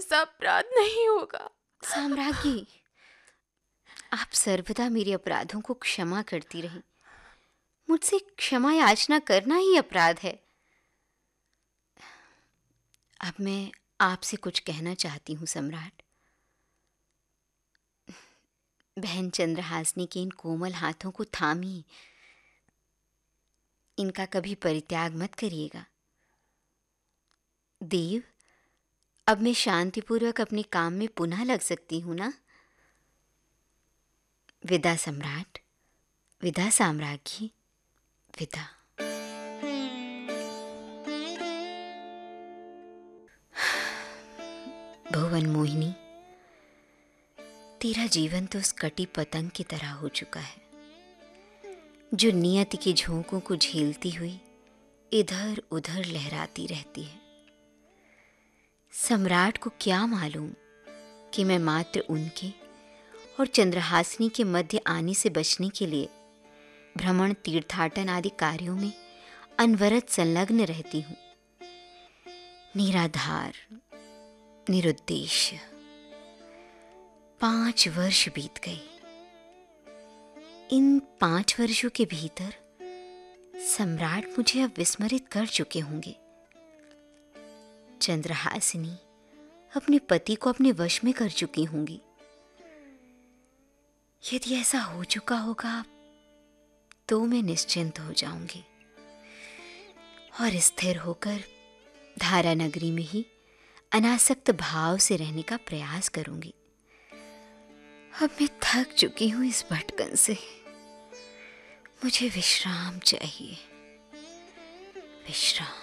जैसा अपराध नहीं होगा। साम्राज्ञी, आप सर्वदा मेरे अपराधों को क्षमा करती रहीं। मुझसे क्षमा याचना करना ही अपराध है। अब मैं आपसे कुछ कहना चाहती हूँ सम्राट। बहन चंद्रहासिनी के इन कोमल हाथों को थामिए। इनका कभी परित्याग मत करिएगा। देव, अब मैं शांतिपूर्वक अपने काम में पुनः लग सकती हूँ ना? विदा सम्राट, विदा साम्राज्ञी, विदा। भुवन मोहिनी, तेरा जीवन तो उस कटी पतंग की तरह हो चुका है जो नियति के झोंकों को झेलती हुई इधर उधर लहराती रहती है। सम्राट को क्या मालूम कि मैं मात्र उनके और चंद्रहासिनी के मध्य आने से बचने के लिए भ्रमण, तीर्थाटन आदि कार्यों में अनवरत संलग्न रहती हूँ। निराधार, निरुद्देश्य 5 वर्ष बीत गए। इन 5 वर्षों के भीतर सम्राट मुझे अब विस्मरित कर चुके होंगे। चंद्रहासिनी अपने पति को अपने वश में कर चुकी होंगी। यदि ऐसा हो चुका होगा तो मैं निश्चिंत हो जाऊंगी और स्थिर होकर धारा नगरी में ही अनासक्त भाव से रहने का प्रयास करूंगी। अब मैं थक चुकी हूं इस भटकन से। मुझे विश्राम चाहिए, विश्राम।